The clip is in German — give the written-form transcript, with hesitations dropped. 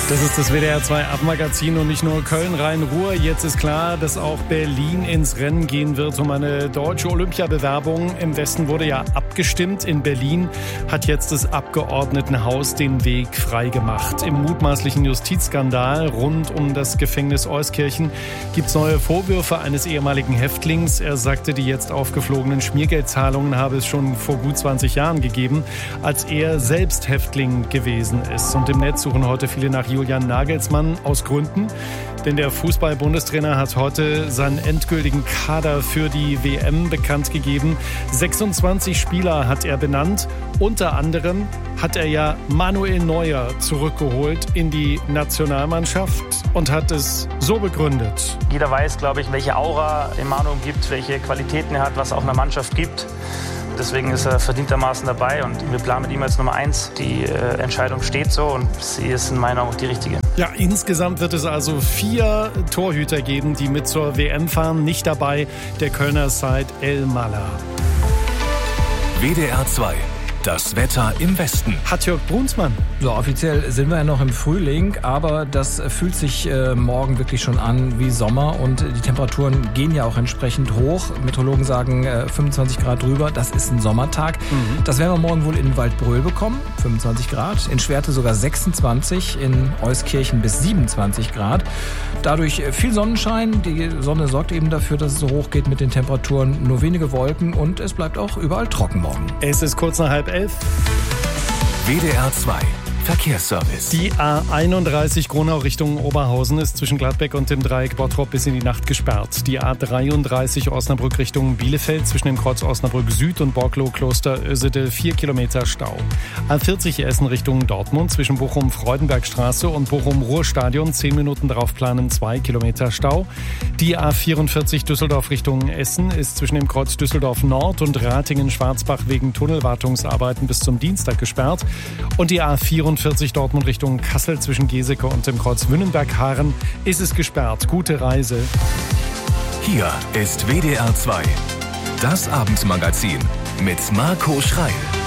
Das ist das WDR 2 Abendmagazin und nicht nur Köln, Rhein-Ruhr. Jetzt ist klar, dass auch Berlin ins Rennen gehen wird um eine deutsche Olympiabewerbung. Im Westen wurde ja abgestimmt. In Berlin hat jetzt das Abgeordnetenhaus den Weg freigemacht. Im mutmaßlichen Justizskandal rund um das Gefängnis Euskirchen gibt es neue Vorwürfe eines ehemaligen Häftlings. Er sagte, die jetzt aufgeflogenen Schmiergeldzahlungen habe es schon vor gut 20 Jahren gegeben, als er selbst Häftling gewesen ist. Und im Netz suchen heute viele nach Julian Nagelsmann aus Gründen. Denn der Fußball-Bundestrainer hat heute seinen endgültigen Kader für die WM bekannt gegeben. 26 Spieler hat er benannt. Unter anderem hat er ja Manuel Neuer zurückgeholt in die Nationalmannschaft und hat es so begründet. Jeder weiß, glaube ich, welche Aura Manu gibt, welche Qualitäten er hat, was auch einer Mannschaft gibt. Deswegen ist er verdientermaßen dabei und wir planen mit ihm als Nummer 1. Die Entscheidung steht so und sie ist in meiner Augen auch die richtige. Ja, insgesamt wird es also 4 Torhüter geben, die mit zur WM fahren. Nicht dabei der Kölner Said El-Mallah. WDR 2. Das Wetter im Westen. Hat-Jörg Brunsmann. So, offiziell sind wir ja noch im Frühling, aber das fühlt sich morgen wirklich schon an wie Sommer und die Temperaturen gehen ja auch entsprechend hoch. Meteorologen sagen 25 Grad drüber, das ist ein Sommertag. Das werden wir morgen wohl in Waldbröl bekommen, 25 Grad. In Schwerte sogar 26, in Euskirchen bis 27 Grad. Dadurch viel Sonnenschein, die Sonne sorgt eben dafür, dass es so hoch geht mit den Temperaturen. Nur wenige Wolken und es bleibt auch überall trocken morgen. Es ist kurz nach 10:30. WDR 2 Verkehrsservice. Die A31 Gronau Richtung Oberhausen ist zwischen Gladbeck und dem Dreieck Bottrop bis in die Nacht gesperrt. Die A33 Osnabrück Richtung Bielefeld zwischen dem Kreuz Osnabrück Süd und Borklow-Kloster Ösede 4 Kilometer Stau. A40 Essen Richtung Dortmund zwischen Bochum-Freudenbergstraße und Bochum-Ruhrstadion 10 Minuten drauf planen 2 Kilometer Stau. Die A44 Düsseldorf Richtung Essen ist zwischen dem Kreuz Düsseldorf Nord und Ratingen-Schwarzbach wegen Tunnelwartungsarbeiten bis zum Dienstag gesperrt. Und die A44 Dortmund Richtung Kassel zwischen Geseke und dem Kreuz Wünnenberg-Haaren ist es gesperrt. Gute Reise. Hier ist WDR 2. Das Abendmagazin mit Marco Schreil.